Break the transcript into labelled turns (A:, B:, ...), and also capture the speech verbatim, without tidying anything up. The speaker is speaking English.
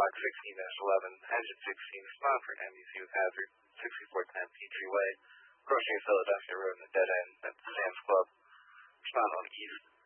A: block sixteen dash eleven, engine sixteen, respond for M U C with hazard, sixty-four ten Petrie Way, approaching Philadelphia Road in a dead end at the Sam's Club. Respond on east.